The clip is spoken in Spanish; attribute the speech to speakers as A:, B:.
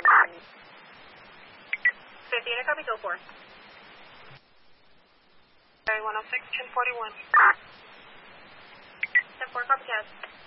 A: 15, copy, go for. Sorry, 106, 1041. 10-4, copy, Jazz.